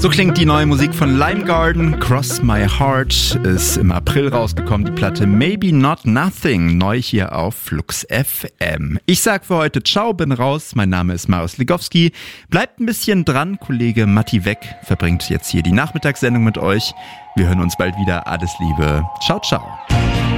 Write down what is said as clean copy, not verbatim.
So klingt die neue Musik von Limegarden. Cross My Heart ist im April rausgekommen. Die Platte Maybe Not Nothing, neu hier auf Flux FM. Ich sag für heute ciao, bin raus. Mein Name ist Marius Ligowski. Bleibt ein bisschen dran. Kollege Matti Weck verbringt jetzt hier die Nachmittagssendung mit euch. Wir hören uns bald wieder. Alles Liebe. Ciao, ciao.